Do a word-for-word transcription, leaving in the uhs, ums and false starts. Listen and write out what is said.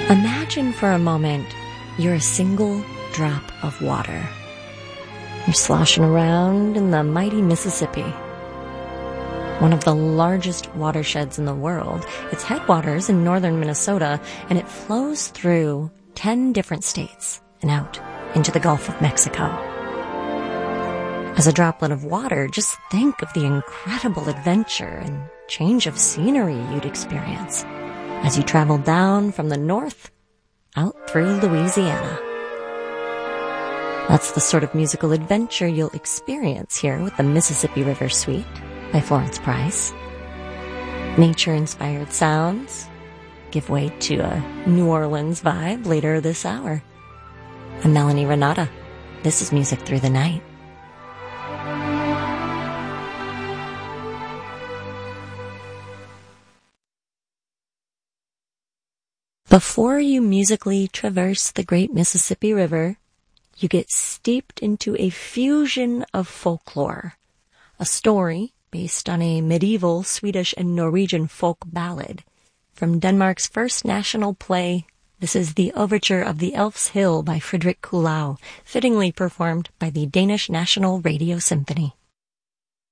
Imagine for a moment you're a single drop of water. You're sloshing around in the mighty Mississippi, one of the largest watersheds in the world. Its headwaters in northern Minnesota, and it flows through ten different states and out into the Gulf of Mexico. As a droplet of water, just think of the incredible adventure and change of scenery you'd experience as you travel down from the north out through Louisiana. That's the sort of musical adventure you'll experience here with the Mississippi River Suite by Florence Price. Nature-inspired sounds give way to a New Orleans vibe later this hour. I'm Melanie Renata. This is Music Through the Night. Before you musically traverse the great Mississippi River, you get steeped into a fusion of folklore, a story based on a medieval Swedish and Norwegian folk ballad from Denmark's first national play. This is the overture of the Elf's Hill by Fredrik Kulau, fittingly performed by the Danish National Radio Symphony.